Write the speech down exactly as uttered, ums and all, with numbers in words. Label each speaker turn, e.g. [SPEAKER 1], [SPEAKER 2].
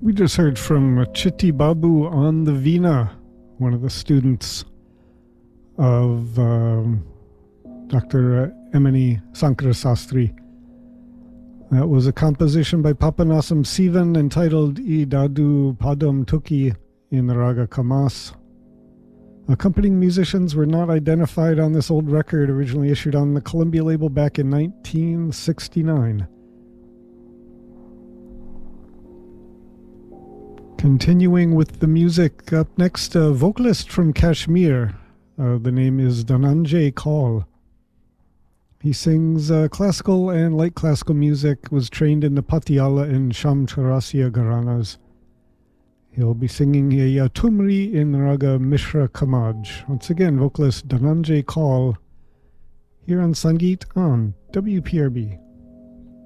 [SPEAKER 1] We just heard from Chitti Babu on the Veena, one of the students of um, Doctor Emini Sankarasastri. That was a composition by Papanasam Sivan entitled I Dadu Padam Tukki in the Raga Kamas. Accompanying musicians were not identified on this old record, originally issued on the Columbia label back in nineteen sixty-nine. Continuing with the music, up next, a vocalist from Kashmir. Uh, the name is Dhananjay Kaul. He sings uh, classical and light classical music, was trained in the Patiala and Shamcharasia Gharanas. He'll be singing a uh, Tumri in the Raga Mishra Kamaj. Once again, vocalist Dhananjay Kaul here on Sangeet on W P R B.